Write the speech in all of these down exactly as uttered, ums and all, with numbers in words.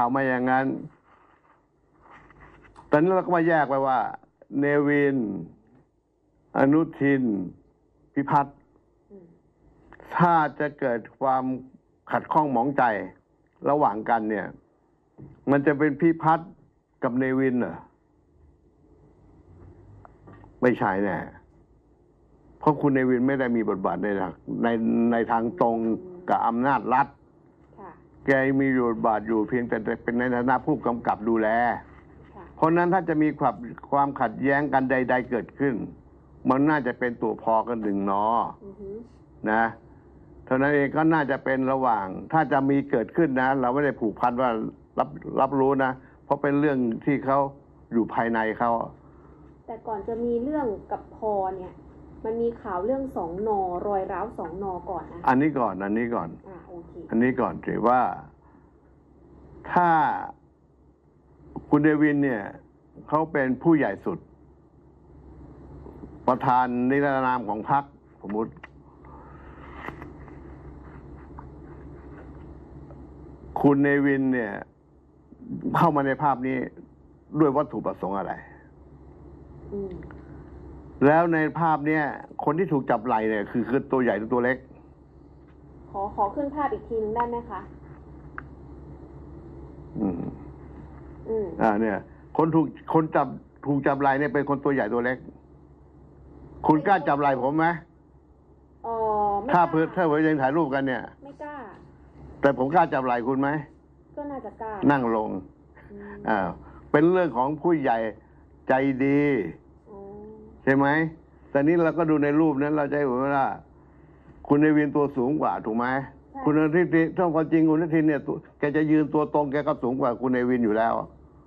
มาอย่างนั้นตอนนี้เราก็มาแยกไปว่าเนวินอนุทินพิพัฒน์ถ้าจะเกิดความขัดข้องหมองใจระหว่างกันเนี่ยมันจะเป็นพิพัฒน์กับเนวินเหรอไม่ใช่แน่เพราะคุณเนวินไม่ได้มีบทบาทในในในทางตรงกับอำนาจรัฐแกมีบทบาทอยู่เพียงแต่เป็นในฐานะผู้กำกับดูแลเพราะนั้นถ้าจะมีความความขัดแย้งกันใดๆเกิดขึ้นมันน่าจะเป็นตัวพอกันหนึ่งนอนะเท่านั้นเองก็น่าจะเป็นระหว่างถ้าจะมีเกิดขึ้นนะเราไม่ได้ผูกพันว่ารับรับรู้นะเพราะเป็นเรื่องที่เขาอยู่ภายในเขาแต่ก่อนจะมีเรื่องกับพอเนี่ยมันมีข่าวเรื่องสองนอรอยร้าวสองนอก่อนนะอันนี้ก่อนอันนี้ก่อนอ่าโอเคอันนี้ก่อนถือว่าถ้าคุณเดวินเนี่ยเขาเป็นผู้ใหญ่สุดประธานนิรนามของพรรคสมมติคุณเนวินเนี่ยเข้ามาในภาพนี้ด้วยวัตถุประสงค์อะไรแล้วในภาพเนี้ยคนที่ถูกจับไหล่เนี่ยคือคือตัวใหญ่หรือตัวเล็กขอขอขึ้นภาพอีกทีนึงได้ไหมคะอืมอืมอ่าเนี่ยคนถูกคนจับถูกจับไหล่เนี่ยเป็นคนตัวใหญ่ตัวเล็กคุณกล้าจับไหล่ผมไหมอ๋อถ้าเพื่อถ้าเพื่อยังถ่ายรูปกันเนี่ยไม่กล้าแต่ผมกล้าจับไหล่คุณไหมก็น่าจะกล้านั่งลงอ่าเป็นเรื่องของผู้ใหญ่ใจดีใช่ไหมแต่นี้เราก็ดูในรูปนั้นเราจะเห็นว่าคุณเนวินตัวสูงกว่าถูกไหมคุณอนุทินถ้าความจริงคุณอนุทินเนี่ยแกจะยืนตัวตรงแกก็สูงกว่าคุณเนวินอยู่แล้ว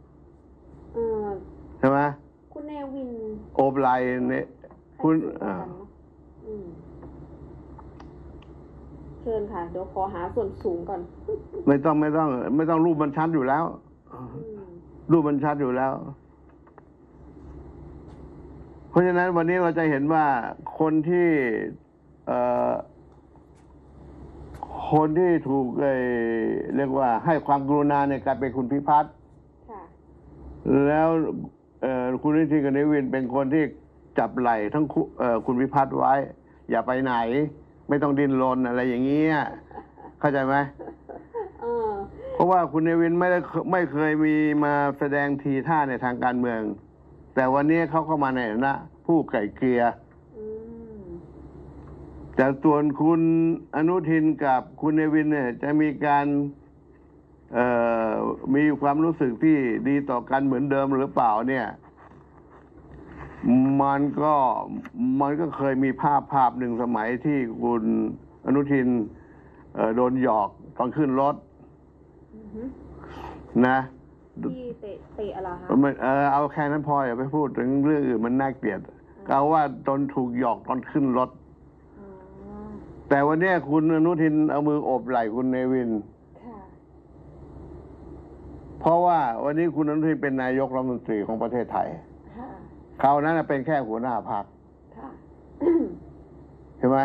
ใช่ไหมคุณเนวินโอบไหล่เนี่ยคุณอ่าเชิญค่ะเดี๋ยวขอหาส่วนสูงก่อนไม่ต้องไม่ต้องไม่ต้องรูปมันชัดอยู่แล้วรูปมันชัดอยู่แล้วเพราะฉะนั้นวันนี้เราจะเห็นว่าคนที่เอ่อคนที่ถูกเอ่อเรียกว่าให้ความกรุณาในการเป็นคุณพิพัฒน์แล้วเอ่อคุณนิติกับเนวินเป็นคนที่จับไหล่ทั้งเอ่อคุณพิพัฒน์ไว้อย่าไปไหนไม่ต้องดิ้นรนอะไรอย่างเงี้ยเข้าใจไหมเพราะว่าคุณเนวินไม่ได้ไม่เคยมีมาแสดงทีท่าในทางการเมืองแต่วันนี้เขาเข้ามาในฐานะผู้ไก่เกลียแต่ส่วนคุณอนุทินกับคุณเนวินเนี่ยจะมีการมีความรู้สึกที่ดีต่อกันเหมือนเดิมหรือเปล่าเนี่ยมันก็มันก็เคยมีภาพภาพหนึ่งสมัยที่คุณอนุทินโดนหยอกตอนขึ้นรถนะที่เตะเตะอะไรคะเออเอาแค่นั้นพออย่าไปพูดถึงเรื่องอื่นมันน่าเกลียดก็ว่าตอนถูกหยอกตอนขึ้นรถแต่วันนี้คุณอนุทินเอามือโอบไหล่คุณเนวินเพราะว่าวันนี้คุณอนุทินเป็นนายกรัฐมนตรีของประเทศไทยเขานั้นเป็นแค่หัวหน้าพรรคเห็นไหม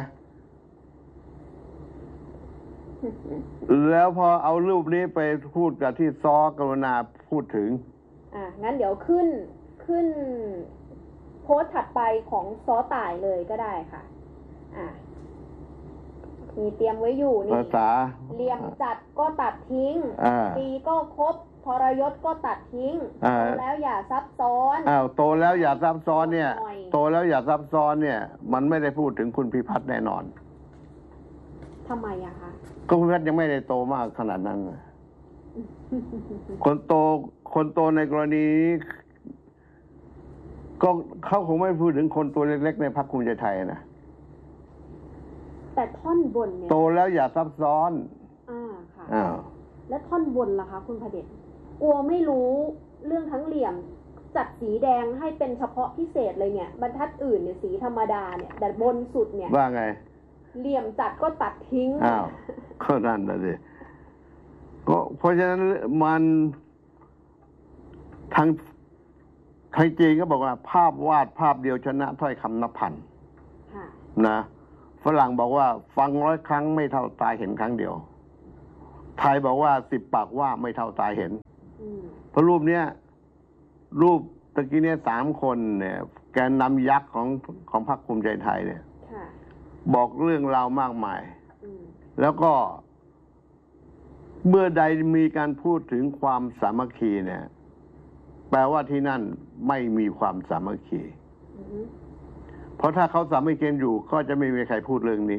แล้วพอเอารูปนี้ไปพูดกับที่ซ้อกรุณาพูดถึงอ่างั้นเดี๋ยวขึ้นขึ้นโพสต์ถัดไปของซ้อต่ายเลยก็ได้ค่ะอ่ามีเตรียมไว้อยู่นี่ภาษาเหลี่ยมจัดก็ตัดทิ้งตีก็ครบทรยศก็ตัดทิ้งโตแล้วอย่าซับซ้อนอ้าวโตแล้วอย่าซับซ้อนเนี่ยโตแล้วอย่าซับซ้อนเนี่ยมันไม่ได้พูดถึงคุณพิพัฒน์แน่นอนทำไมอะคะก็คุณพิพัฒน์ยังไม่ได้โตมากขนาดนั้นคนโตคนโตในกรณีนี้ก็เขาคงไม่พูดถึงคนตัวเล็กๆในพรรคภูมิใจไทยนะแต่ท่อนบนเนี่ยโตแล้วอย่าซับซ้อนอ่าค่ะอ้าวและท่อนบนล่ะคะคุณพเดชกลัวไม่รู้เรื่องทั้งเหลี่ยมจัดสีแดงให้เป็นเฉพาะพิเศษเลยเนี่ยบรรทัดอื่นเนี่ยสีธรรมดาเนี่ยแต่บนสุดเนี่ยว่าไงเหลี่ยมจัดก็ตัดทิ้งอ้าวก็นั่นน่ะสิก็เพราะฉะนั้นมันทางทางจีนก็บอกว่าภาพวาดภาพเดียวชนะถ้อยคำนับพันนะฝรั่งบอกว่าฟังร้อยครั้งไม่เท่าตายเห็นครั้งเดียวไทยบอกว่าสิบปากว่าไม่เท่าตาเห็นอืมเพราะรูปเนี้ยรูปตะกี้เนี่ยสามคนเนี่ยแกนนำยักษ์ของของพรรคภูมิใจไทยเนี่ยค่ะบอกเรื่องราวมากมายอืมแล้วก็เมื่อใดมีการพูดถึงความสามัคคีเนี่ย แปลว่าที่นั่นไม่มีความสามัคคีอือฮึเพราะถ้าเขาสามัคคีอยู่ก็จะไม่มีใครพูดเรื่องนี้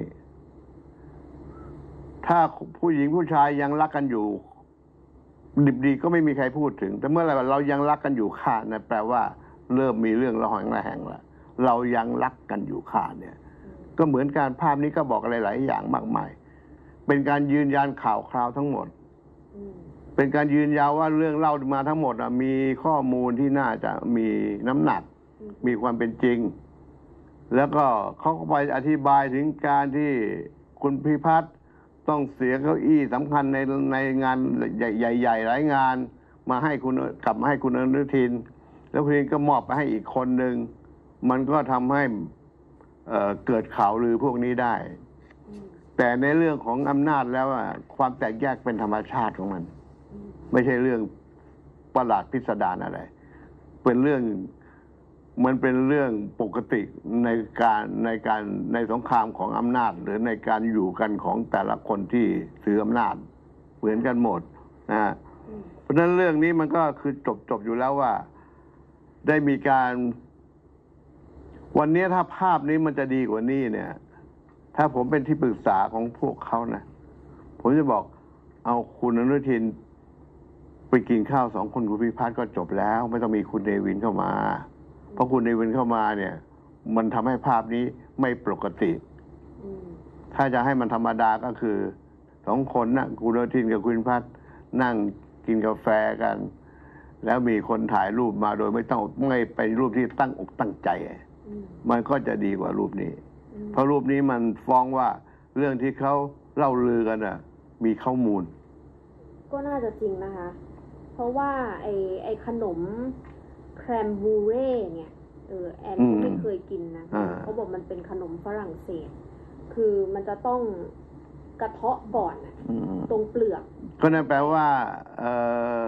ถ้าผู้หญิงผู้ชายยังรักกันอยู่ดิบดีก็ไม่มีใครพูดถึง แต่เมื่อไหร่เรายังรักกันอยู่ค่านะแปลว่าเริ่มมีเรื่องระหองระแหงแล้วเรายังรักกันอยู่ค่าเนี่ย ก็เหมือนการภาพนี้ก็บอกอะไรหลายอย่างมากมาย เป็นการยืนยันข่าวคราวทั้งหมดอืมเป็นการยืนยันว่าเรื่องเล่ามาทั้งหมดอะมีข้อมูลที่น่าจะมีน้ำหนักอืมมีความเป็นจริง แล้วก็เขาก็ไปอธิบายถึงการที่คุณพิพัฒน์ต้องเสียเก้าอี้สำคัญในในงานใหญ่ๆหลายงาน มาให้คุณกลับมาให้คุณอนุทิน แล้วคุณอนุทินก็มอบไปให้อีกคนหนึ่งมันก็ทำให้เอ่อเกิดข่าวลือพวกนี้ได้อืมแต่ในเรื่องของอำนาจแล้วอะความแตกแยกเป็นธรรมชาติของมันอืมไม่ใช่เรื่องประหลาดพิสดารอะไร เป็นเรื่องมันเป็นเรื่องปกติในการในการในสงครามของอำนาจ หรือในการอยู่กันของแต่ละคนที่ถืออำนาจเหมือนกันหมดนะฮะอืมเพราะฉะนั้นเรื่องนี้มันก็คือจบจบอยู่แล้วว่า ได้มีการ วันนี้ถ้าภาพนี้มันจะดีกว่านี้เนี่ย ถ้าผมเป็นที่ปรึกษาของพวกเขานะผมจะบอกเอาคุณอนุทินไปกินข้าวสองคนคุณพิพัฒน์ก็จบแล้ว ไม่ต้องมีคุณเนวินเข้ามา เพราะคุณเนวินเข้ามาเนี่ย มันทำให้ภาพนี้ไม่ปกติอืมถ้าจะให้มันธรรมดาก็คือสองคนนะคุณอนุทินกับคุณพิพัฒน์นั่งกินกาแฟกัน แล้วมีคนถ่ายรูปมาโดยไม่ต้องไม่เป็นรูปที่ตั้งอกตั้งใจอืมมันก็จะดีกว่ารูปนี้อืมเพราะรูปนี้มันฟ้องว่าเรื่องที่เขาเล่าลือกันอ่ะ มีข้อมูลก็น่าจะจริงนะคะ เพราะว่าไอไอขนมแครมบูเร่เนี่ย เออแอนก็ไม่เคยกินนะอ่าเขาบอกมันเป็นขนมฝรั่งเศส คือมันจะต้องกระเทาะก่อนน่ะอืมตรงเปลือกก็นั่นแปลว่า เออ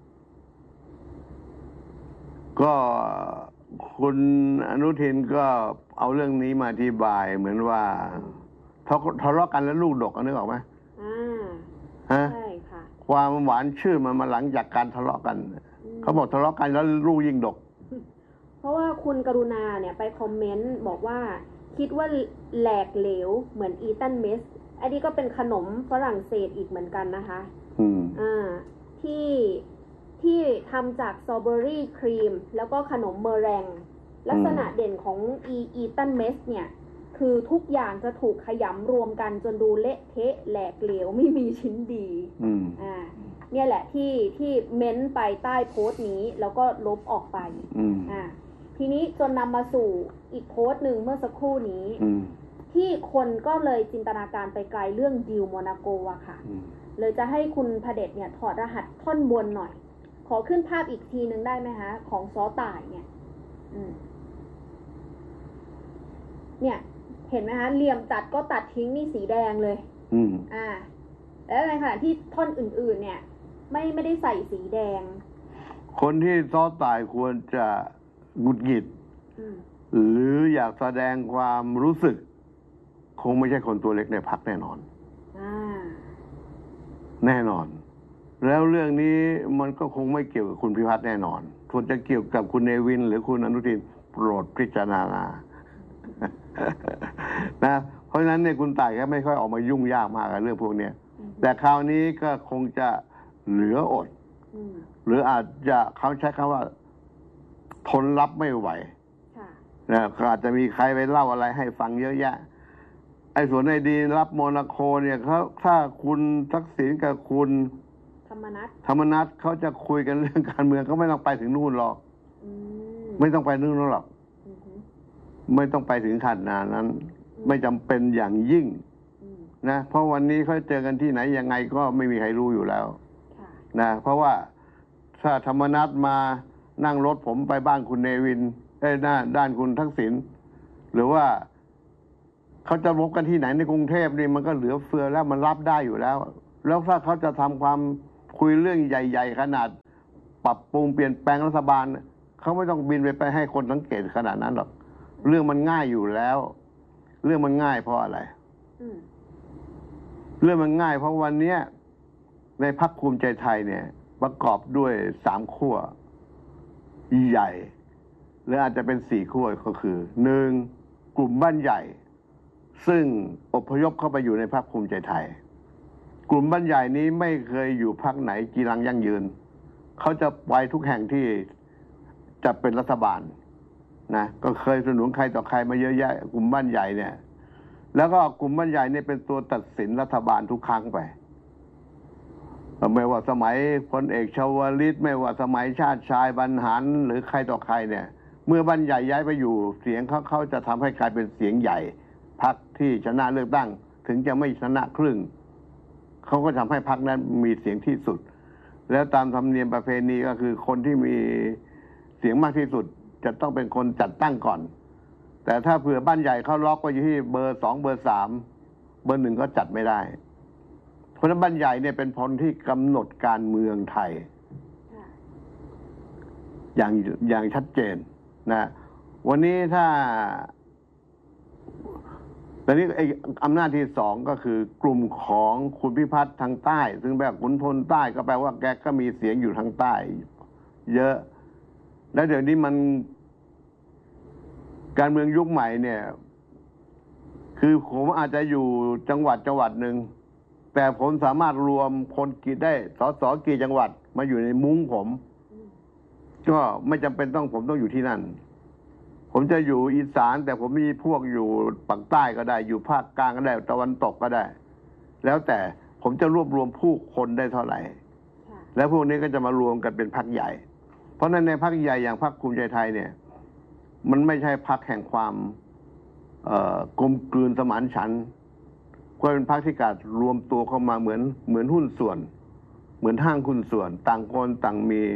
ก็คุณอนุทินก็เอาเรื่องนี้มาอธิบาย เหมือนว่าทะทะเลาะกันแล้วลูกดกนึกออกไหมอ่าฮะใช่ค่ะความหวานชื่นมันมาหลังจากการทะเลาะกันอืมเขาบอกทะเลาะกันแล้วลูกยิ่งดกเพราะว่าคุณกรุณาเนี่ยไปคอมเมนต์บอกว่า คิดว่าแหลกเหลวเหมือนอีตันเมส อันนี้ก็เป็นขนมฝรั่งเศสอีกเหมือนกันนะคะอืมอ่า ที่ที่ทำจากสตรอเบอรี่ครีม แล้วก็ขนมเมอแรงลักษณะเด่นของอีอีตันเมสเนี่ย คือทุกอย่างจะถูกขยำรวมกันจนดูเละเทะแหลกเหลวไม่มีชิ้นดีอืมอ่า เนี่ยแหละที่ที่เม้นไปใต้โพสต์นี้ แล้วก็ลบออกไปอืมอ่า ทีนี้จนนำมาสู่อีกโพสต์หนึ่งเมื่อสักครู่นี้อืมที่คนก็เลยจินตนาการไปไกลเรื่องดิวโมนาโกอะค่ะอืมเลยจะให้คุณพเดชเนี่ยถอดรหัสท่อนบนหน่อย ขอขึ้นภาพอีกทีหนึ่งได้ไหมคะ ของซอต่ายเนี่ย อืม เนี่ย เห็นไหมคะเหลี่ยมตัดก็ตัดทิ้งนี่สีแดงเลยอืมอ่า แล้วในขณะที่ท่อนอื่นๆ เนี่ย ไม่ไม่ได้ใส่สีแดงคนที่ซ้อตายควรจะหงุดหงิดอืมหรืออยากแสดงความรู้สึก คงไม่ใช่คนตัวเล็กในพรรคแน่นอนอ่าแน่นอน แล้วเรื่องนี้มันก็คงไม่เกี่ยวกับคุณพิพัฒน์แน่นอนควรจะเกี่ยวกับคุณเนวิน หรือคุณอนุทินโปรดพิจารณา นะ เพราะฉะนั้นเนี่ยคุณต่ายก็ไม่ค่อยออกมายุ่งยากมากกับเรื่องพวกเนี้ยอืมแต่คราวนี้ก็คงจะเหลืออดอืมหรืออาจจะเขาใช้คำว่า ทนรับไม่ไหวค่ะนะก็อาจจะมีใครไปเล่าอะไรให้ฟังเยอะแยะ ไอ้ส่วนในดีรับโมนาโคเนี่ยเขาถ้าคุณทักษิณกับคุณธรรมนัสธรรมนัฐเขาจะคุยกันเรื่องการเมืองเขาไม่ต้องไปถึงนู่นหรอกอืมไม่ต้องไปนู่นหรอกอืมฮึไม่ต้องไปถึงขนาดนั้น ไม่จำเป็นอย่างยิ่งอืมนะเพราะวันนี้เขาเจอกันที่ไหนยังไงก็ไม่มีใครรู้อยู่แล้วค่ะนะเพราะว่าถ้าธรรมนัฐมานั่งรถผมไปบ้านคุณเนวินเอ้ยหน้าด้านคุณทักษิณหรือว่าเขาจะรบกันที่ไหนในกรุงเทพนี่มันก็เหลือเฟือแล้วมันรับได้อยู่แล้วแล้วถ้าเขาจะทำความคุยเรื่องใหญ่ๆขนาดปรับปรุงเปลี่ยนแปลงรัฐบาลเขาไม่ต้องบินไปไปให้คนสังเกตขนาดนั้นหรอกเรื่องมันง่ายอยู่แล้ว เรื่องมันง่ายเพราะอะไรเรื่องมันง่ายเพราะวันนี้ในพรรคภูมิใจไทยเนี่ยประกอบด้วยสามขั้วใหญ่หรืออาจจะเป็นสี่ขั้วก็คือหนึ่งกลุ่มบ้านใหญ่ซึ่งอพยพเข้าไปอยู่ในพรรคภูมิใจไทยกลุ่มบ้านใหญ่นี้ไม่เคยอยู่พรรคไหนจีรังยั่งยืนเขาจะไปทุกแห่งที่จะเป็นรัฐบาลนะก็เคยสนับสนุนใครต่อใครมาเยอะแยะกลุ่มบ้านใหญ่เนี่ยแล้วก็กลุ่มบ้านใหญ่เนี่ยเป็นตัวตัดสินรัฐบาลทุกครั้งไปไม่ว่าสมัยพลเอกชวลิตไม่ว่าสมัยชาติชายบรรหารหรือใครต่อใครเนี่ยเมื่อบ้านใหญ่ย้ายไปอยู่เสียงเขาเขาจะทำให้กลายเป็นเสียงใหญ่พรรคที่ชนะเลือกตั้งถึงจะไม่ชนะครึ่งเขาก็ทำให้พรรคนั้นมีเสียงที่สุดแล้วตามธรรมเนียมประเพณีก็คือคนที่มีเสียงมากที่สุดจะต้องเป็นคนจัดตั้งก่อนแต่ถ้าเผื่อบ้านใหญ่เขาล็อกไว้อยู่ที่เบอร์สองเบอร์สามเบอร์หนึ่งก็จัดไม่ได้เพราะฉะนั้นบ้านใหญ่เนี่ยเป็นพลที่กำหนดการเมืองไทยอย่างอย่างชัดเจนนะวันนี้ถ้าตอนนี้ไอ้อำนาจที่สองก็คือกลุ่มของคุณพิพัฒน์ทางใต้ซึ่งแบบขุนพลใต้ก็แปลว่าแกก็มีเสียงอยู่ทางใต้เยอะแล้วเดี๋ยวนี้มันการเมืองยุคใหม่เนี่ยคือผมอาจจะอยู่จังหวัดจังหวัดหนึ่งแต่ผมสามารถรวมคนกี่ได้สสกี่จังหวัดมาอยู่ในมุ้งผมก็ไม่จำเป็นต้องผมต้องอยู่ที่นั่นผมจะอยู่อีสานแต่ผมมีพวกอยู่ปากใต้ก็ได้อยู่ภาคกลางก็ได้ตะวันตกก็ได้แล้วแต่ผมจะรวบรวมผู้คนได้เท่าไหร่แล้วพวกนี้ก็จะมารวมกันเป็นพรรคใหญ่เพราะนั้นในพรรคใหญ่อย่างพรรคภูมิใจไทยเนี่ยมันไม่ใช่พรรคแห่งความกลมกลืนสมานฉันท์ก็เป็นพรรคที่การรวมตัวเข้ามาเหมือนเหมือนหุ้นส่วนเหมือนห้างหุ้นส่วนต่างคนต่างมี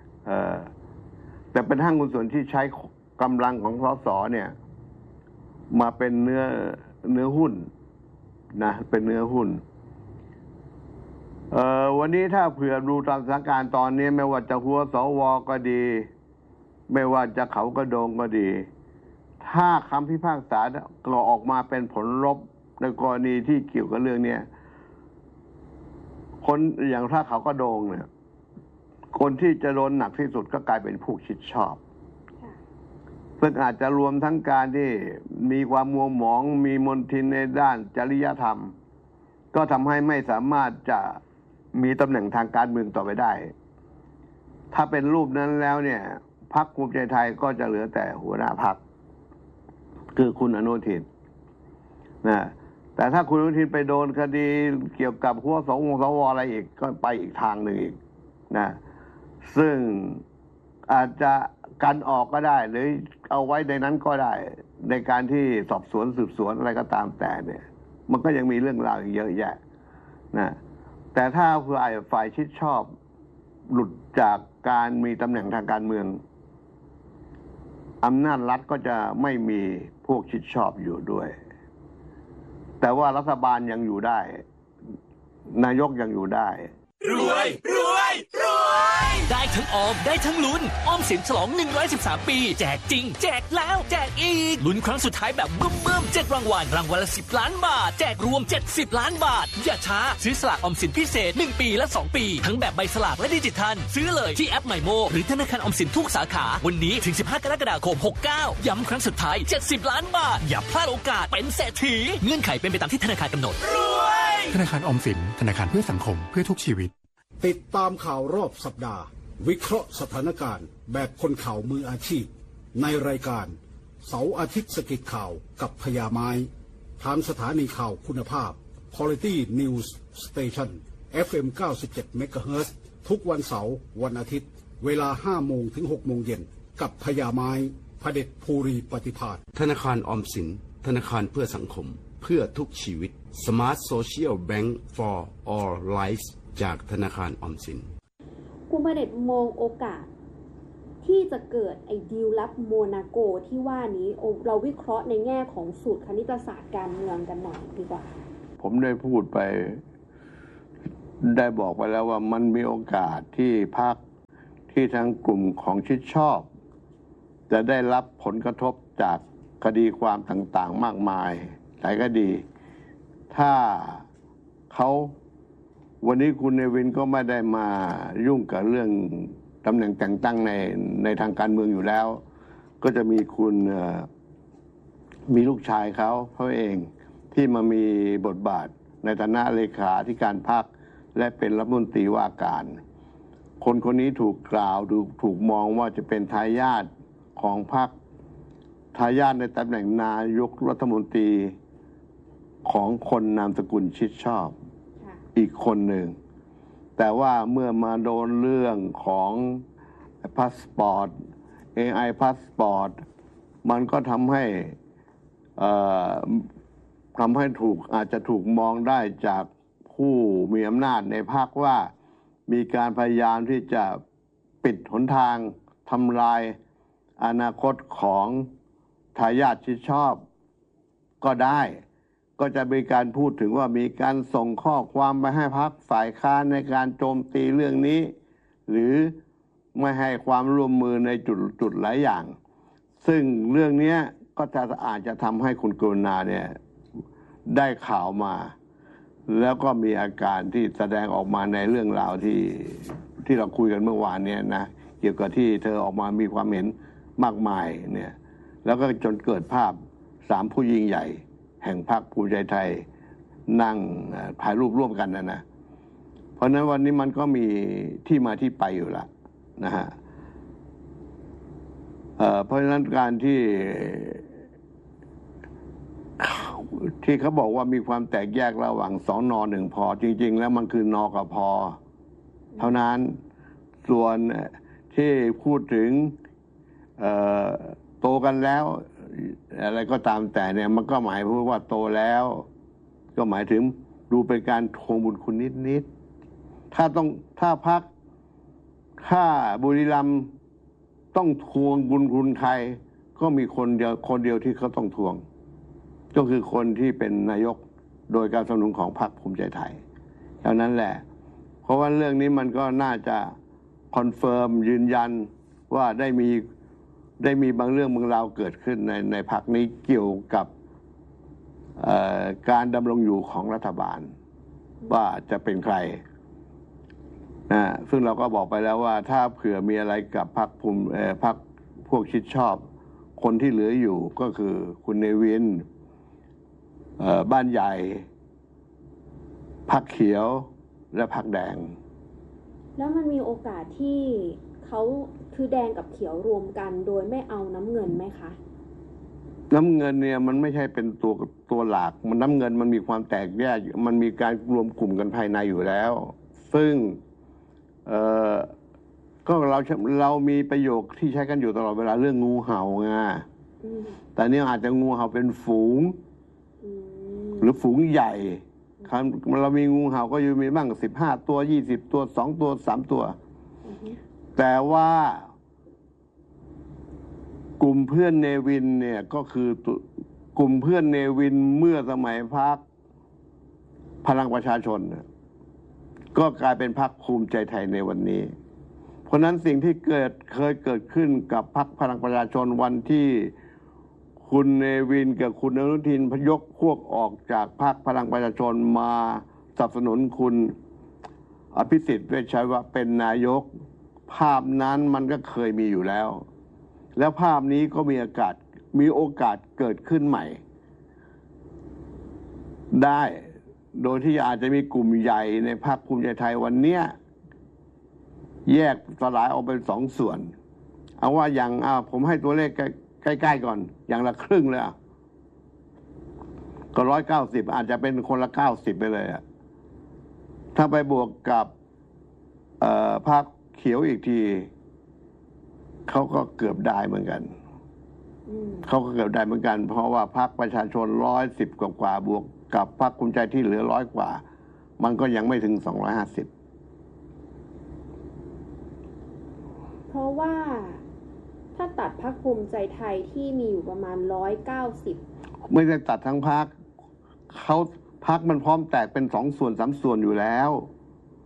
แต่เป็นห้างหุ้นส่วนที่ใช้กำลังของสสเนี่ยมาเป็นเนื้อเนื้อหุ้นนะเป็นเนื้อหุ้นเอ่อวันนี้ถ้าเผื่อดูตามสถานการณ์ตอนนี้ไม่ว่าจะหัวสวก็ดีไม่ว่าจะเขากระโดงก็ดีถ้าคำพิพากษาก็ออกมาเป็นผลลบในกรณีที่เกี่ยวกับเรื่องนี้คนอย่างถ้าเขากระโดงเนี่ยคนที่จะโดนหนักที่สุดก็กลายเป็นผู้ชิดชอบซึ่งอาจจะรวมทั้งการที่มีความมัวหมองมีมนทินในด้านจริยธรรมก็ทำให้ไม่สามารถจะมีตำแหน่งทางการเมืองต่อไปได้ถ้าเป็นรูปนั้นแล้วเนี่ยพรรคภูมิใจไทยก็จะเหลือแต่หัวหน้าพรรคคือคุณอนุทินนะแต่ถ้าคุณอนุทินไปโดนคดีเกี่ยวกับหัวสองสวอะไรอีกก็ไปอีกทางหนึ่งอีกนะซึ่งอาจจะกันออกก็ได้หรือเอาไว้ในนั้นก็ได้ในการที่สอบสวนสืบสวนอะไรก็ตามแต่เนี่ยมันก็ยังมีเรื่องราวอีกเยอะแยะนะแต่ถ้าฝ่ายฝ่ายชิดชอบหลุดจากการมีตำแหน่งทางการเมืองอำนาจรัฐก็จะไม่มีพวกชิดชอบอยู่ด้วยแต่ว่ารัฐบาลยังอยู่ได้นายกยังอยู่ได้รวยรวยรวยได้ทั้งออมได้ทั้งลุ้นออมสินฉลองหนึ่งร้อยสิบสามปีแจกจริงแจกแล้วแจกอีกลุ้นครั้งสุดท้ายแบบบึ้มบึ้มเจ็ดรางวัลรางวัลละสิบล้านบาทแจกรวมเจ็ดสิบล้านบาทอย่าช้าซื้อสลากออมสินพิเศษหนึ่งปีและสองปีทั้งแบบใบสลากและดิจิทัลซื้อเลยที่แอป MyMo หรือธนาคารออมสินทุกสาขาวันนี้ถึงสิบห้ากรกฎาคมหกเก้าย้ำครั้งสุดท้ายเจ็ดสิบล้านบาทอย่าพลาดโอกาสเป็นเศรษฐีเงื่อนไขเป็นไปตามที่ธนาคารกำหนดรวยธนาคารออมสินธนาคารเพื่อสังคมเพื่อทุกชีวิตติดตามข่าวรอบสัปดาห์วิเคราะห์สถานการณ์แบบคนข่าวมืออาชีพในรายการเสาร์อาทิตย์สกิดข่าวกับพญาไม้ทางสถานีข่าวคุณภาพ Quality News Station เอฟ เอ็ม เก้าสิบเจ็ด เมกะเฮิรตซ์ทุกวันเสาร์วันอาทิตย์เวลาห้าโมงถึงหกโมงเย็นกับพญาไม้พเด็จภูรีปฏิภาณธนาคารออมสินธนาคารเพื่อสังคมเพื่อทุกชีวิต Smart Social Bank for All Lives จากธนาคารออมสินคุณพเดชมองโอกาสที่จะเกิดไอ้ดีลลับโมนาโกที่ว่านี้เราวิเคราะห์ในแง่ของสูตรคณิตศาสตร์การเมืองกันหน่อยดีกว่าผมได้พูดไปได้บอกไปแล้วว่ามันมีโอกาสที่พรรคที่ทั้งกลุ่มของชิดชอบจะได้รับผลกระทบจากคดีความต่างๆมากมายหลายคดีถ้าเขาวันนี้คุณเนวินก็ไม่ได้มายุ่งกับเรื่องตำแหน่งแต่งตั้งในในทางการเมืองอยู่แล้วก็จะมีคุณมีลูกชายเขาเขาเองที่มามีบทบาทในฐานะเลขาธิการพรรคและเป็นรัฐมนตรีว่าการคนคนนี้ถูกกล่าวดูถูกมองว่าจะเป็นทายาทของพรรคทายาทในตำแหน่งนายกรัฐมนตรีของคนนามสกุลชิดชอบอีกคนหนึ่งแต่ว่าเมื่อมาโดนเรื่องของพาสปอร์ต เอ ไอ พาสปอร์ตมันก็ทำให้ทำให้ถูกอาจจะถูกมองได้จากผู้มีอำนาจในพรรคว่ามีการพยายามที่จะปิดหนทางทำลายอนาคตของทายาทชิดชอบก็ได้ก็จะมีการพูดถึงว่ามีการส่งข้อความไปให้พรรคฝ่ายค้านในการโจมตีเรื่องนี้หรือไม่ให้ความร่วมมือในจุดจุดหลายอย่างซึ่งเรื่องนี้ก็จะอาจจะทำให้คุณกรุณาเนี่ยได้ข่าวมาแล้วก็มีอาการที่แสดงออกมาในเรื่องราวที่ที่เราคุยกันเมื่อวานเนี่ยนะเกี่ยวกับที่เธอออกมามีความเห็นมากมายเนี่ยแล้วก็จนเกิดภาพสามผู้ยิ่งใหญ่แห่งพรรคภูมิใจไทยนั่งถ่ายรูปร่วมกันนะนะเพราะฉะนั้นวันนี้มันก็มีที่มาที่ไปอยู่ละนะฮะเอ่อเพราะฉะนั้นการที่ที่เขาบอกว่ามีความแตกแยกระหว่างสองนอหนึ่งพอจริงๆแล้วมันคือนอกับพอเท่านั้นส่วนที่พูดถึงเอ่อโตกันแล้วอะไรก็ตามแต่เนี่ยมันก็หมายว่าโตแล้วก็หมายถึงดูเป็นการทวงบุญคุณนิดๆถ้าต้องถ้าพรรคถ้าบุรีรัมย์ต้องทวงบุญคุณใครก็มีคนเดียวคนเดียวที่เขาต้องทวงก็คือคนที่เป็นนายกโดยการสนับสนุนของพรรคภูมิใจไทยเท่านั้นแหละเพราะว่าเรื่องนี้มันก็น่าจะคอนเฟิร์มยืนยันว่าได้มีได้มีบางเรื่องบางราวเกิดขึ้นในในพรรคนี้เกี่ยวกับการดำรงอยู่ของรัฐบาลว่าจะเป็นใครนะซึ่งเราก็บอกไปแล้วว่าถ้าเผื่อมีอะไรกับพรรคภูมิพรรคพวกชิดชอบคนที่เหลืออยู่ก็คือคุณเนวินบ้านใหญ่พรรคเขียวและพรรคแดงแล้วมันมีโอกาสที่เขาคือแดงกับเขียวรวมกันโดยไม่เอาน้ำเงินไหมคะน้ำเงินเนี่ยมันไม่ใช่เป็นตัวตัวหลักมันน้ำเงินมันมีความแตกแยกมันมีการรวมกลุ่มกันภายในอยู่แล้วซึ่งเอ่อก็เราเรามีประโยคที่ใช้กันอยู่ตลอดเวลาเรื่องงูเห่าไงแต่นี่อาจจะงูเห่าเป็นฝูงหรือฝูงใหญ่ครับเรามีงูเห่าก็อยู่มีบ้างสิบห้าตัวยี่สิบตัวสองตัวสามตัวแต่ว่ากลุ่มเพื่อนเนวินเนี่ยก็คือกลุ่มเพื่อนเนวินเมื่อสมัยพรรคพลังประชาชนก็กลายเป็นพรรคภูมิใจไทยในวันนี้เพราะนั้นสิ่งที่เกิดเคยเกิดขึ้นกับพรรคพลังประชาชนวันที่คุณเนวินกับคุณอนุทินพยกพวกออกจากพรรคพลังประชาชนมาสนับสนุนคุณอภิสิทธิ์เวชชัยว่าเป็นนายกภาพนั้นมันก็เคยมีอยู่แล้วแล้วภาพนี้ก็มีโอกาสมีโอกาสเกิดขึ้นใหม่ได้โดยที่อาจจะมีกลุ่มใหญ่ในพรรคภูมิใจไทยวันนี้แยกสลายออกเป็นสองส่วนเอาว่าอย่างผมให้ตัวเลขใกล้ๆก่อนอย่างละครึ่งเลยก็ร้อยเก้าสิบอาจจะเป็นคนละเก้าสิบไปเลยอะถ้าไปบวกกับพรรคเขียวอีกทีเขาก็เกือบได้เหมือนกันเขาก็เกือบได้เหมือนกันเพราะว่าพรรคประชาชนร้อยสิบกว่ากว่าบวกกับพรรคภูมิใจที่เหลือร้อยกว่ามันก็ยังไม่ถึงสองร้อยห้าสิบเพราะว่าถ้าตัดพรรคภูมิใจไทยที่มีอยู่ประมาณร้อยเก้าสิบไม่ได้ตัดทั้งพรรคเขาพรรคมันพร้อมแตกเป็นสองส่วนสามส่วนอยู่แล้ว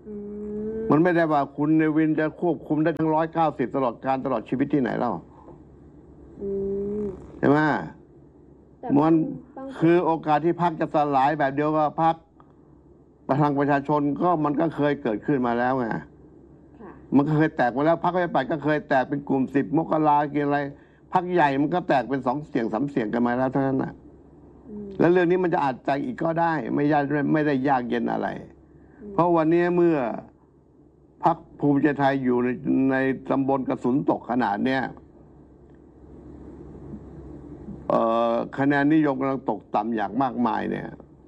มันไม่ได้ว่าคุณเนวินจะควบคุมได้ทั้งร้อยเก้าสิบตลอดการตลอดชีวิตที่ไหนเล่าอืมใช่ไหมแต่มันบางคือโอกาสที่พรรคจะสลายแบบเดียวกับพรรคพลังประชาชนก็มันก็เคยเกิดขึ้นมาแล้วไงค่ะมันก็เคยแตกมาแล้วพรรคประชาธิปัตย์ก็เคยแตกเป็นกลุ่มสิบมกราเกี่ยอะไรพรรคใหญ่มันก็แตกเป็นสองเสียงสามเสียงกันมาแล้วเท่านั้นน่ะอืมแล้วเรื่องนี้มันจะอาจใจอีกก็ได้ ไม่ยากไม่ได้ยากเย็นอะไร เพราะวันนี้เมื่อพรรคภูมิใจไทยอยู่ในในตำบลกระสุนตกขนาดเนี้ยเอ่อคะแนนนิยมกำลังตกต่ำอย่างมากมายเนี่ย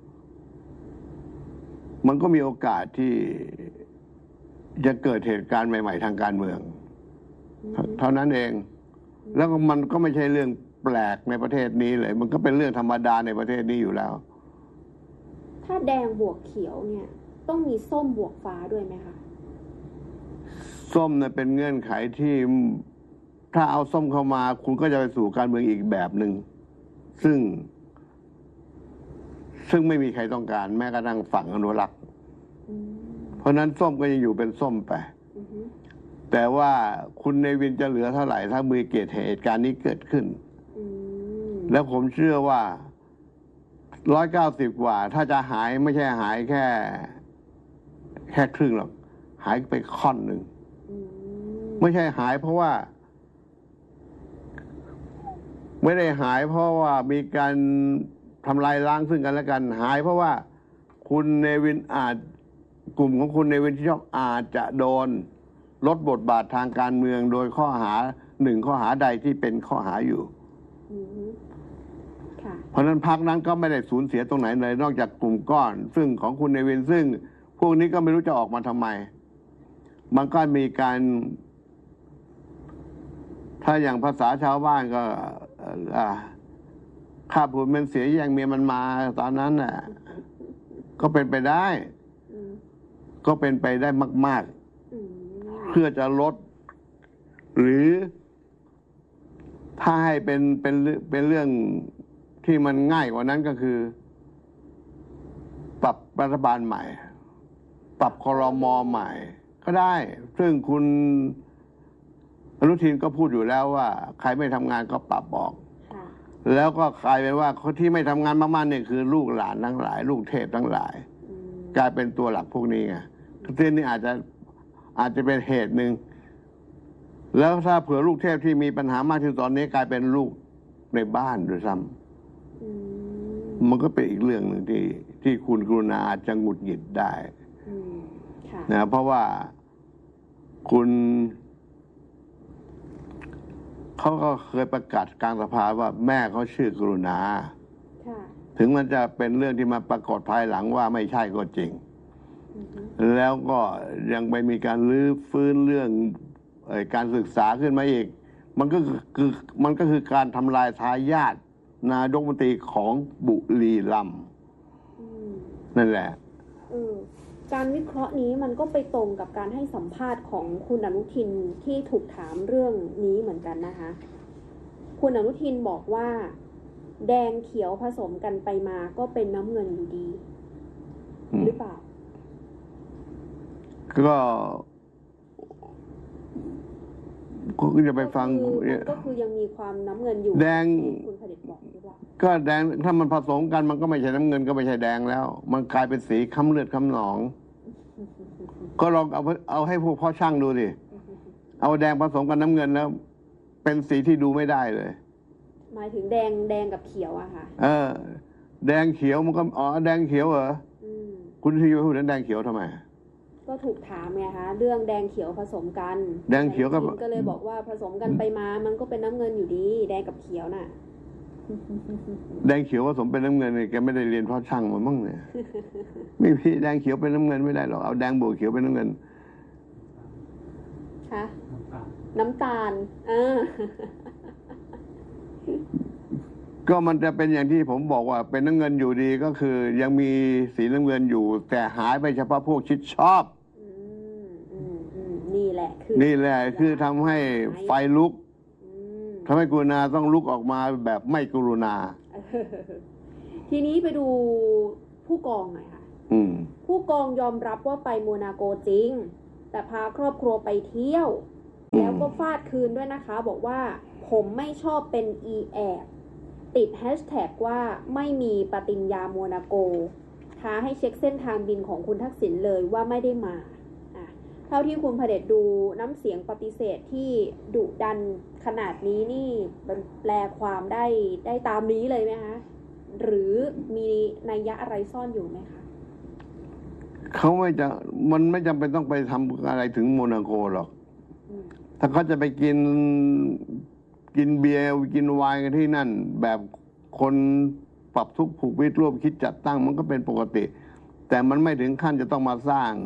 มันก็มีโอกาสที่จะเกิดเหตุการณ์ใหม่ ๆ ทางการเมือง เท่านั้นเอง แล้วก็มันก็ไม่ใช่เรื่องแปลกในประเทศนี้เลย มันก็เป็นเรื่องธรรมดาในประเทศนี้อยู่แล้วถ้าแดงบวกเขียวเนี่ย ต้องมีส้มบวกฟ้าด้วยไหมคะส้มเนี่ยเป็นเงื่อนไขที่ถ้าเอาส้มเข้ามา คุณก็จะไปสู่การเมืองอีกแบบหนึ่งซึ่ง ซึ่งไม่มีใครต้องการแม้กระทั่งฝั่งอนุรักษ์อืมเพราะฉะนั้นส้มก็ยังอยู่เป็นส้มไปอือฮึแต่ว่าคุณเนวินจะเหลือเท่าไหร่ถ้ามีเกิดเหตุการณ์นี้เกิดขึ้นอืมแล้วผมเชื่อว่าร้อยเก้าสิบกว่า ถ้าจะหายไม่ใช่หายแค่ แค่ครึ่งหรอก หายไปค่อนหนึ่งอืมไม่ใช่หายเพราะว่า ไม่ได้หายเพราะว่ามีการทำลายล้างซึ่งกันและกัน หายเพราะว่าคุณเนวินอาจกลุ่มของคุณเนวินที่ชอบอาจจะโดนลดบทบาททางการเมืองโดยข้อหาหนึ่งข้อหาใดที่เป็นข้อหาอยู่อือฮึค่ะเพราะฉะนั้นพรรคนั้นก็ไม่ได้สูญเสียตรงไหนเลย นอกจากกลุ่มก้อน ซึ่งของคุณเนวินซึ่ง พวกนี้ก็ไม่รู้จะออกมาทำไม มันก็มีการ ถ้าอย่างภาษาชาวบ้านก็เอ่ออ่าข้าพูดมันเสียแย่งเมียมันมาตอนนั้นน่ะ ก็เป็นไปได้อืมก็เป็นไปได้มากอืมๆ เพื่อจะลด หรือถ้าให้เป็นเป็นเรื่องเป็นเรื่องที่มันง่ายกว่านั้นก็คือ ปรับรัฐบาลใหม่ ปรับครมใหม่ ก็ได้ ซึ่งคุณอนุทินก็พูดอยู่แล้วว่า ใครไม่ทำงานก็ปรับออกค่ะแล้วก็กลายเป็นว่าคนที่ไม่ทำงานมากๆเนี่ยคือลูกหลานทั้งหลาย ลูกเทพทั้งหลายอืมกลายเป็นตัวหลักพวกนี้ไงเรื่องนี้อาจจะอาจจะเป็นเหตุหนึ่ง แล้วถ้าเผื่อลูกเทพที่มีปัญหามากที่สุดตอนนี้กลายเป็นลูกในบ้านด้วยซ้อืมำมันก็เป็นอีกเรื่องหนึ่งที่ที่คุณกรุณาอาจจะหงุดหงิดได้อืมค่ะนะเพราะว่าคุณเขาก็เคยประกาศกลางสภาว่าแม่เขาชื่อกรุณาค่ะถึงมันจะเป็นเรื่องที่มาปรากฏภายหลังว่าไม่ใช่ก็จริงอือฮึแล้วก็ยังไปมีการรื้อฟื้นเรื่องเอ่อการศึกษาขึ้นมาอีก มันก็คือคือมันก็คือการทำลายทายาทนายกรัฐมนตรีของบุรีรัมย์อืมนั่นแหละเออการวิเคราะห์นี้มันก็ไปตรงกับการให้สัมภาษณ์ของคุณอนุทินที่ถูกถามเรื่องนี้เหมือนกันนะคะ คุณอนุทินบอกว่า แดงเขียวผสมกันไปมาก็เป็นน้ำเงินอยู่ดีอืมหรือเปล่าก็ก็จะไปฟังก็คือมันก็คือยังมีความน้ำเงินอยู่แดงที่คุณผลิตบอกหรือเปล่าก็แดงถ้ามันผสมกันมันก็ไม่ใช่น้ำเงินก็ไม่ใช่แดงแล้ว มันกลายเป็นสีค้ำเลือดค้ำหนอง ก็ลองเอาเอาให้พวกพ่อช่างดูดิเอาแดงผสมกับน้ำเงินแล้ว เป็นสีที่ดูไม่ได้เลยหมายถึงแดงแดงกับเขียวอะค่ะเออ แดงเขียวมันก็อ๋อแดงเขียวเหรออืมคุณที่พูดถึงแดงเขียวทำไมก็ถูกถามไงคะเรื่องแดงเขียวผสมกันแดงเขียวก็คุณก็เลยบอกว่าผสมกันไปมา มันก็เป็นน้ำเงินอยู่ดี แดงกับเขียวน่ะแดงเขียวผสมเป็นน้ำเงินเนี่ยแกไม่ได้เรียนเพราะช่างมามั่งเนี่ย ไม่มีแดงเขียวเป็นน้ำเงินไม่ได้หรอกเอาแดงบวกเขียวเป็นน้ำเงินคะน้ำตาลอ่าก็มันจะเป็นอย่างที่ผมบอกว่าเป็นน้ำเงินอยู่ดีก็คือ ยังมีสีน้ำเงินอยู่ แต่หายไปเฉพาะพวกชิดชอบอืมอืมอืมนี่แหละคือนี่แหละคือทำให้ไฟลุกอืมทำให้กรุณาต้องลุกออกมาแบบไม่กรุณาทีนี้ไปดูผู้กองหน่อยค่ะอืมผู้กองยอมรับว่าไปโมนาโกจริง แต่แต่พาครอบครัวไปเที่ยว แล้วก็ฟาดคืนด้วยนะคะ บอกว่าผมไม่ชอบเป็นอีแอบติดแฮชแท็กว่าไม่มีปฏิญญาโมนาโกท้าให้เช็คเส้นทางบินของคุณทักษิณเลยว่าไม่ได้มาอ่ะเท่าที่คุณเผด็จดูน้ำเสียงปฏิเสธที่ดุดันขนาดนี้นี่มันแปลความได้ได้ตามนี้เลยไหมคะหรือมีนัยยะอะไรซ่อนอยู่ไหมคะเขาไม่จะมันไม่จำเป็นต้องไปทำอะไรถึงโมนาโกหรอกถ้าเขาจะไปกินกินเบียร์กินไวน์กันที่นั่นแบบคนปรับทุกข์ผูกมิตรร่วมคิดจัดตั้งมันก็เป็นปกติแต่มันไม่ถึงขั้นจะต้องมาสร้าง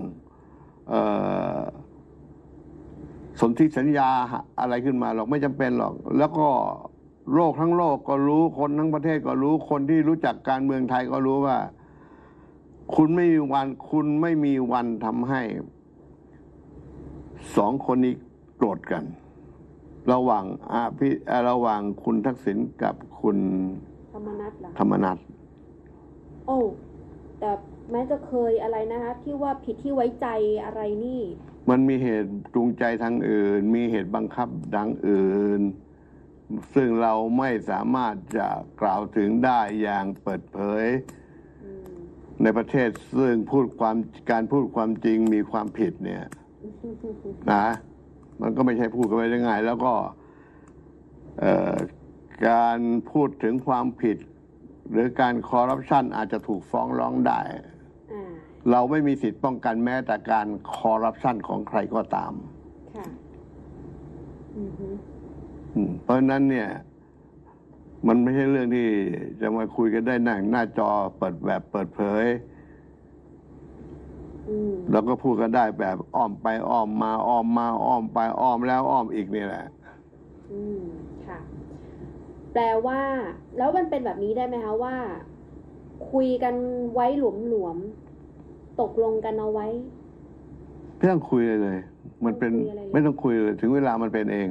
สนธิสัญญาอะไรขึ้นมาหรอกไม่จำเป็นหรอกแล้วก็โลกทั้งโลกก็รู้คนทั้งประเทศก็รู้คนที่รู้จักการเมืองไทยก็รู้ว่าคุณไม่มีวันคุณไม่มีวันทำให้สองคนนี้โกรธกันระหว่างอาภิระหว่างคุณทักษิณกับคุณธรรมนัสเหรอธรรมนัสโอ้แต่แม้จะเคยอะไรนะคะที่ว่าผิดที่ไว้ใจอะไรนี่มันมีเหตุจูงใจทางอื่นมีเหตุบังคับดังอื่นซึ่งเราไม่สามารถจะกล่าวถึงได้อย่างเปิดเผยในประเทศซึ่งพูดความการพูดความจริงมีความผิดเนี่ยนะมันก็ไม่ใช่พูดกันไปได้ง่ายแล้วก็การพูดถึงความผิดหรือการคอร์รัปชันอาจจะถูกฟ้องร้องได้เราไม่มีสิทธิ์ป้องกันแม้แต่การคอร์รัปชันของใครก็ตามเพราะฉะนั้นเนี่ยมันไม่ใช่เรื่องที่จะมาคุยกันได้นั่งหน้าจอเปิดแบบเปิดเผยแล้วก็พูดกันได้แบบอ้อมไปอ้อมมาอ้อมมาอ้อมไปอ้อมแล้วอ้อมอีกนี่แหละอืมค่ะแปลว่าแล้วมันเป็นแบบนี้ได้ไหมคะว่าคุยกันไว้หลวมๆตกลงกันเอาไว้ไม่ต้องคุยเลยเลยมันเป็นไม่ต้องคุยเลยถึงเวลามันเป็นเอง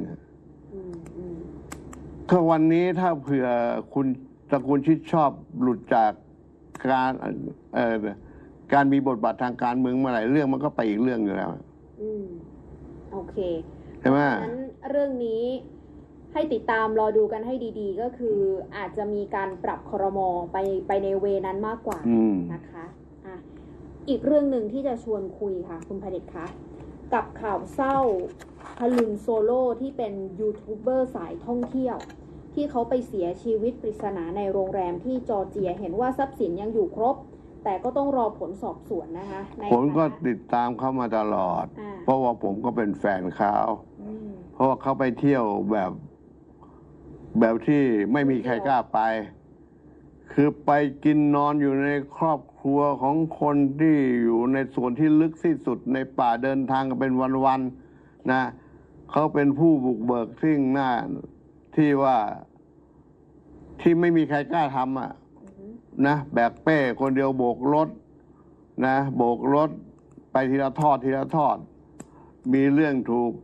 ถ้าวันนี้ถ้าเผื่อคุณตระกูลชิดชอบหลุดจากการเอ่อการมีบทบาททางการเมืองเมื่อไหร่เรื่องมันก็ไปอีกเรื่องอยู่แล้วอืมโอเคใช่ไหมงั้นเรื่องนี้ให้ติดตามรอดูกันให้ดีๆก็คืออาจจะมีการปรับครม.ไปไปในเวนั้นมากกว่านะคะอ่ะอีกเรื่องหนึ่งที่จะชวนคุยค่ะคุณเผด็จคะกับข่าวเศร้าพลุนโซโล่ที่เป็นยูทูบเบอร์สายท่องเที่ยวที่เขาไปเสียชีวิตปริศนาในโรงแรมที่จอร์เจียเห็นว่าทรัพย์สินยังอยู่ครบแต่ก็ต้องรอผลสอบสวนนะคะผมก็ติดตามเขามาตลอดเพราะว่าผมก็เป็นแฟนเขาเพราะว่าเขาไปเที่ยวแบบแบบที่ไม่มีใครกล้าไปคือไปกินนอนอยู่ในครอบครัวของคนที่อยู่ในส่วนที่ลึกที่สุดในป่าเดินทางกันเป็นวันๆนะเขาเป็นผู้บุกเบิกสิ่งหน้าที่ว่าที่ไม่มีใครกล้าทำอ่ะนะแบกเป้คนเดียวโบกรถนะโบกรถไปทีละทอดทีละทอดมีเรื่องถูก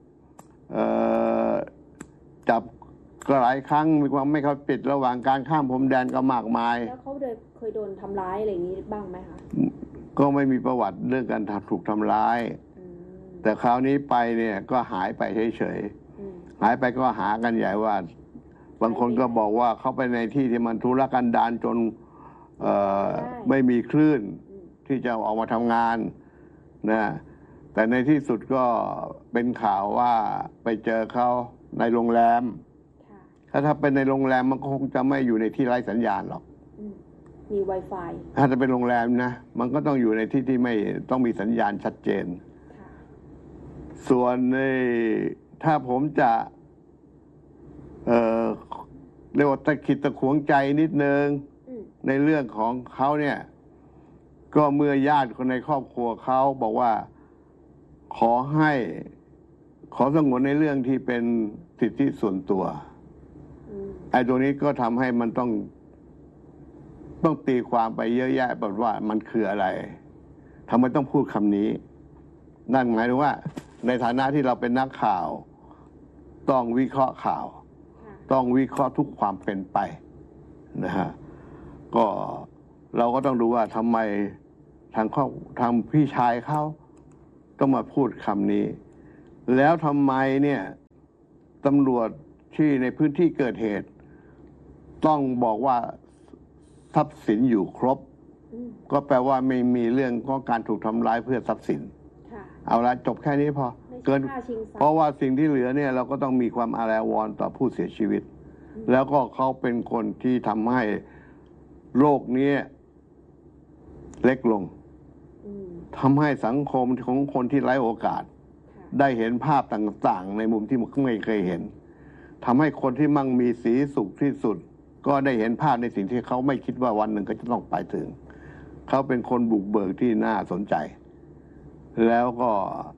จับก็หลายครั้งมีความไม่เข้าปิดระหว่างการข้ามพรมแดนก็มากมายแล้วเขาเคยโดนทำร้ายอะไรอย่างนี้บ้างไหมคะก็ไม่มีประวัติเรื่องการถูกทำร้ายแต่คราวนี้ไปเนี่ยก็หายไปเฉยๆหายไปก็หากันใหญ่ว่าบางคนก็บอกว่าเขาไปในที่ที่มันทุรกันดารจนไม่มีคลื่นที่จะออกมาทำงานนะแต่ในที่สุดก็เป็นข่าวว่าไปเจอเขาในโรงแรมถ้าถ้าเป็นในโรงแรมมันก็คงจะไม่อยู่ในที่ไร้สัญญาณหรอกมี Wi-Fi ถ้าจะเป็นโรงแรมนะมันก็ต้องอยู่ในที่ที่ไม่ต้องมีสัญญาณชัดเจนส่วนในถ้าผมจะเอ่อเรียกว่าตะขิดตะขวงใจนิดนึงในเรื่องของเขาเนี่ยก็เมื่อญาติคนในครอบครัวเขาบอกว่าขอให้ขอสงวนในเรื่องที่เป็นสิทธิส่วนตัวไอ้ตรงนี้ก็ทำให้มันต้องต้องตีความไปเยอะแยะแบบว่ามันคืออะไรทำไมต้องพูดคำนี้นั่นหมายถึงว่าในฐานะที่เราเป็นนักข่าวต้องวิเคราะห์ข่าวต้องวิเคราะห์ทุกความเป็นไปนะฮะก็เราก็ต้องดูว่าทำไมทางครอบทางพี่ชายเขาต้องมาพูดคำนี้แล้วทำไมเนี่ยตำรวจที่ในพื้นที่เกิดเหตุต้องบอกว่าทรัพย์สินอยู่ครบก็แปลว่าไม่มีเรื่องของการถูกทำร้ายเพื่อทรัพย์สินเอาละจบแค่นี้พอเกินเพราะว่าสิ่งที่เหลือเนี่ยเราก็ต้องมีความอาลัยวรณ์ต่อผู้เสียชีวิตแล้วก็เขาเป็นคนที่ทำให้โลกนี้เล็กลงทำให้สังคมของคนที่ไร้โอกาสได้เห็นภาพต่างๆในมุมที่ไม่เคยเห็นทำให้คนที่มั่งมีสีสุขที่สุดก็ได้เห็นภาพในสิ่งที่เขาไม่คิดว่าวันหนึ่งก็จะต้องไปถึงเขาเป็นคนบุกเบิกที่น่าสนใจแล้วก็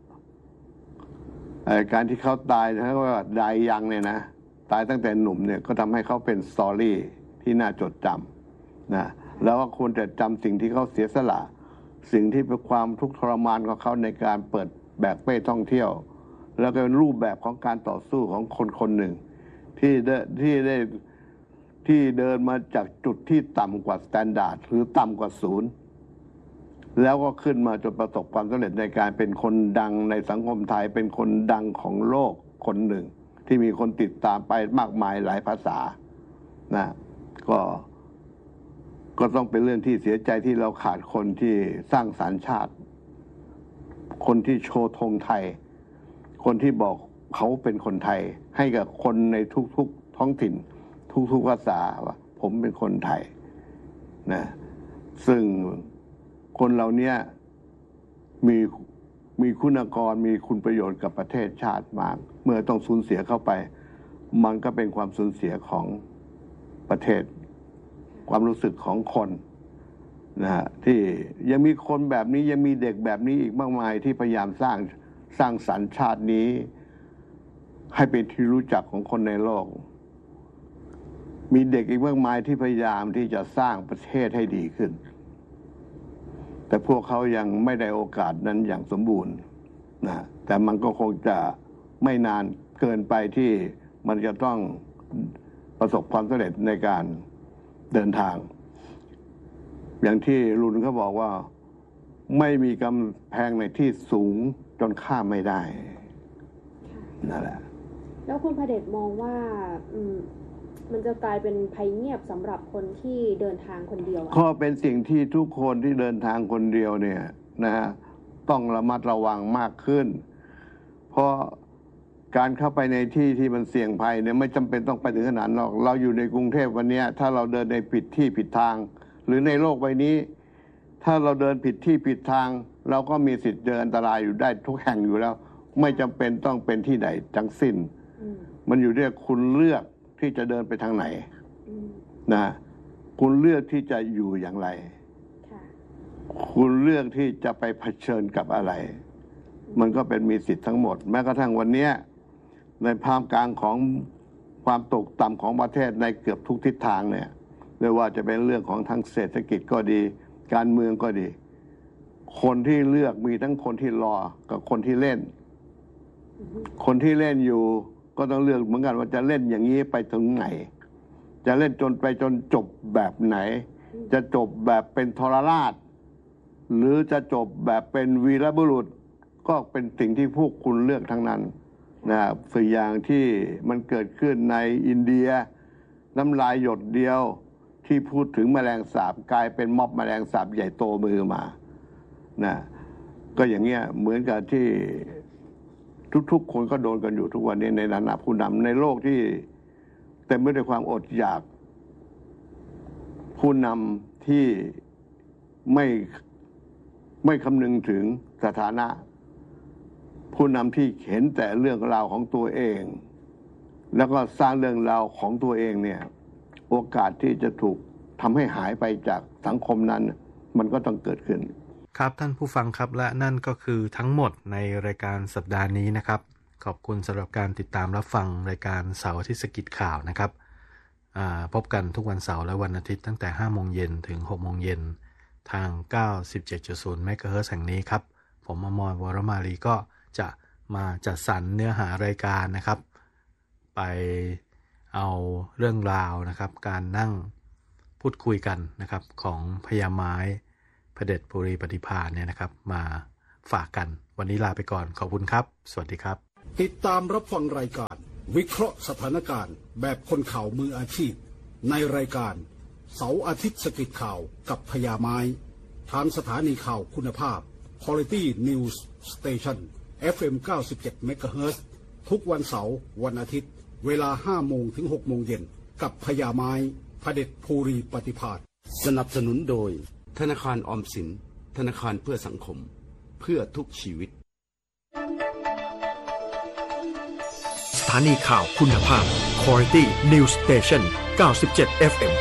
การที่เขาตายนะว่าดายยังเนี่ยนะตายตั้งแต่หนุ่มเนี่ยก็ทำให้เขาเป็นสตอรี่ที่น่าจดจำนะแล้วก็ควรจะจำสิ่งที่เขาเสียสละสิ่งที่เป็นความทุกข์ทรมานของเขาในการเปิดแบกเป้ท่องเที่ยวแล้วก็เป็นรูปแบบของการต่อสู้ของคนคนหนึ่งที่ได้ที่ได้ที่เดินมาจากจุดที่ต่ำกว่าสแตนดาร์ดหรือต่ำกว่าศูนย์แล้วก็ขึ้นมาจนประสบความสำเร็จในการเป็นคนดังในสังคมไทยเป็นคนดังของโลกคนหนึ่งที่มีคนติดตามไปมากมายหลายภาษานะก็ก็ต้องเป็นเรื่องที่เสียใจที่เราขาดคนที่สร้างสรรค์ชาติคนที่โชว์ธงไทยคนที่บอกเขาเป็นคนไทยให้กับคนในทุกๆท้องถิ่นทุกๆภาษาว่าผมเป็นคนไทยนะซึ่งคนเหล่านี้มีมีคุณกรมีคุณประโยชน์กับประเทศชาติมากเมื่อต้องสูญเสียเข้าไปมันก็เป็นความสูญเสียของประเทศความรู้สึกของคนนะฮะที่ยังมีคนแบบนี้ยังมีเด็กแบบนี้อีกมากมายที่พยายามสร้างสร้างสรรค์ชาตินี้ให้เป็นที่รู้จักของคนในโลกมีเด็กอีกมากมายที่พยายามที่จะสร้างประเทศให้ดีขึ้นแต่พวกเขายังไม่ได้โอกาสนั้นอย่างสมบูรณ์นะแต่มันก็คงจะไม่นานเกินไปที่มันจะต้องประสบความสำเร็จในการเดินทางอย่างที่รุนเขาบอกว่าไม่มีกำแพงในที่สูงจนข้ามไม่ได้นั่นแหละแล้วคุณพเดชมองว่าอืมมันจะกลายเป็นภัยเงียบสำหรับคนที่เดินทางคนเดียวก็เป็นสิ่งที่ทุกคนที่เดินทางคนเดียวเนี่ยนะฮะต้องระมัดระวังมากขึ้นเพราะการเข้าไปในที่ที่มันเสี่ยงภัยเนี่ยไม่จำเป็นต้องไปถึงขนาดหรอกเราอยู่ในกรุงเทพวันนี้ถ้าเราเดินในผิดที่ผิดทางหรือในโลกใบนี้ถ้าเราเดินผิดที่ผิดทางเราก็มีสิทธิ์เจออันตรายอยู่ได้ทุกแห่งอยู่แล้วไม่จำเป็นต้องเป็นที่ใดทั้งสิ้นมันอยู่ที่คุณเลือกที่จะเดินไปทางไหนนะคุณเลือกที่จะอยู่อย่างไรคุณเลือกที่จะไปเผชิญกับอะไรมันก็เป็นมีสิทธิ์ทั้งหมดแม้กระทั่งวันนี้ในภาพกลางของความตกต่ำของประเทศในเกือบทุกทิศทางเนี่ยไม่ว่าจะเป็นเรื่องของทางเศรษฐกิจก็ดีการเมืองก็ดีคนที่เลือกมีทั้งคนที่รอกับคนที่เล่นคนที่เล่นอยู่ก็ต้องเลือกเหมือนกันว่าจะเล่นอย่างนี้ไปถึงไหนจะเล่นจนไปจนจบแบบไหนจะจบแบบเป็นทรราชหรือจะจบแบบเป็นวีรบุรุษก็เป็นสิ่งที่พวกคุณเลือกทั้งนั้นนะครับสิ่งอย่างที่มันเกิดขึ้นในอินเดียน้ำลายหยดเดียวที่พูดถึงแมลงสาบกลายเป็นม็อบแมลงสาบใหญ่โตมือมานะก็อย่างเงี้ยเหมือนกับที่ทุกๆคนก็โดนกันอยู่ทุกวันนี้ในฐานะผู้นำในโลกที่เต็มไปด้วยความอดอยากผู้นำที่ไม่ไม่คำนึงถึงสถานะผู้นำที่เห็นแต่เรื่องราวของตัวเองแล้วก็สร้างเรื่องราวของตัวเองเนี่ยโอกาสที่จะถูกทำให้หายไปจากสังคมนั้นมันก็ต้องเกิดขึ้นครับท่านผู้ฟังครับและนั่นก็คือทั้งหมดในรายการสัปดาห์นี้นะครับขอบคุณสำหรับการติดตามรับฟังรายการเสาร์อาทิตย์สกิดข่าวนะครับพบกันทุกวันเสาร์และวันอาทิตย์ตั้งแต่ห้าโมงเย็นถึงหกโมงเย็นทาง เก้าสิบเจ็ดจุดศูนย์ เมกะเฮิรตซ์แห่งนี้ครับผมอมร วรมาลีก็จะมาจัดสรรเนื้อหารายการนะครับไปเอาเรื่องราวนะครับการนั่งพูดคุยกันนะครับของพญาไม้พระเดชปุรีปฏิภาณเนี่ยนะครับมาฝากกันวันนี้ลาไปก่อนขอบคุณครับสวัสดีครับติดตามรับฟังรายการวิเคราะห์สถานการณ์แบบคนข่าวมืออาชีพในรายการเสาร์อาทิตย์สกิดข่าวกับพญาไม้ทางสถานีข่าวคุณภาพ Quality News Station เอฟ เอ็ม เก้าสิบเจ็ด เมกะเฮิรตซ์ ทุกวันเสาร์วันอาทิตย์เวลาห้าโมงถึงหกโมงเย็นกับพญาไม้พเด็จภูรีปฏิภาณสนับสนุนโดยธนาคารออมสินธนาคารเพื่อสังคมเพื่อทุกชีวิตสถานีข่าวคุณภาพ Quality News Station เก้าสิบเจ็ด เอฟ เอ็ม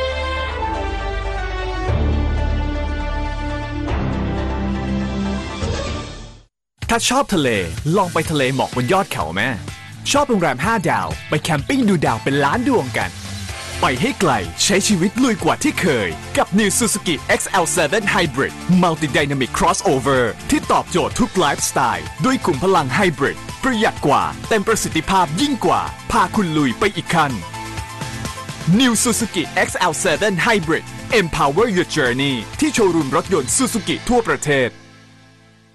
ถ้าชอบทะเลลองไปทะเลหมอกบนยอดเขาแม่ชอบโรงแรมห้าดาวไปแคมปิ้งดูดาวเป็นล้านดวงกันไปให้ไกลใช้ชีวิตลุยกว่าที่เคยกับ New Suzuki เอ็กซ์ แอล เซเว่น Hybrid Multi Dynamic Crossover ที่ตอบโจทย์ทุกไลฟ์สไตล์ด้วยขุมพลังไฮบริดประหยัดกว่าเต็มประสิทธิภาพยิ่งกว่าพาคุณลุยไปอีกขั้น New Suzuki เอ็กซ์ แอล เซเว่น Hybrid Empower Your Journey ที่โชว์รูมรถยนต์ Suzuki ทั่วประเทศ